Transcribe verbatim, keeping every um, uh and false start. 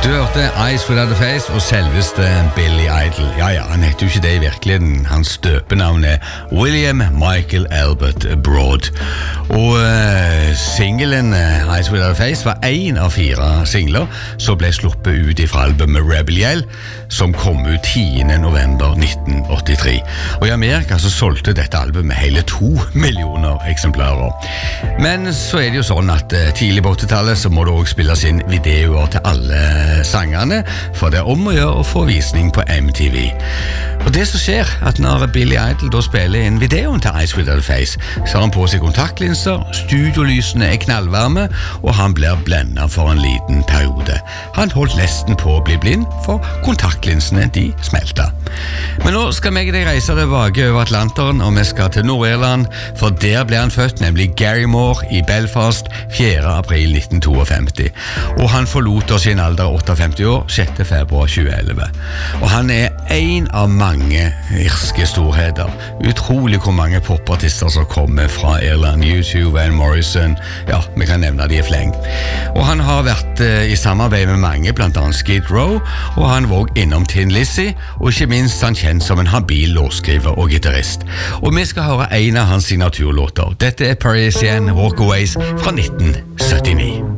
Du hørte Eyes Without a Face og selveste Billy Idol. Ja, ja, han heter jo ikke det i virkeligheten. Hans døpenavn er William Michael Albert Broad. Og uh, singelen uh, Eyes Without a Face var en av fire singler som ble sluppet ut fra albumet Rebel Yell, som kom ut tiende november nitten åttitre. Og i Amerika så solgte dette albumet hele to millioner eksemplarer. Men så er det jo sånn at uh, tidlig på åttitallet så må det også spilles inn videoer til alle sangerne, for det er om å gjøre å få visning på M T V. Og det som skjer, at når Billy Idol da spiller inn videoen til Eyes Without a Face, så har han på seg kontaktlinser, studiolysene er knallvarme, og han blir blendet for en liten periode. Han holdt nesten på å bli blind, for kontaktlinsene de smeltet. Men nå skal meg og deg reise tilbake over Atlanteren, og vi skal til Nord-Irland, for der ble han født, nemlig Gary Moore i Belfast, fjerde april nitten femtito. Og han forlot oss i en alder av femti år, sjette februar tjueelleve. Og han er en av mange irske storheter. Utrolig hvor mange popartister som kommer fra Irland, U two, Van Morrison, ja, vi kan nevne de i fleng. Og han har vært eh, i samarbeid med mange, blant annet Skid Row, og han var også innom Tin Lizzy, og ikke minst han kjent som en habil låtskriver og gitarist. Og vi skal høre en av hans signaturlåter. Dette er Parisian Walkaways fra nitten syttini.